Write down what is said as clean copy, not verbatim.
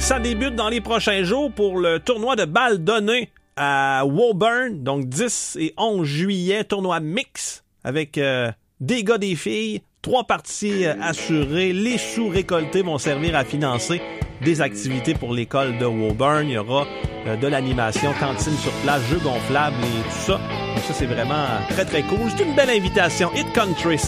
Ça débute dans les prochains jours pour le tournoi de balles données à Woburn, donc 10 et 11 juillet, tournoi mix avec des gars, des filles, 3 parties assurées. Les sous récoltés vont servir à financer des activités pour l'école de Woburn. Il y aura de l'animation, cantine sur place, jeux gonflables et tout ça. Donc ça, c'est vraiment très, très cool. C'est une belle invitation. Hit Country.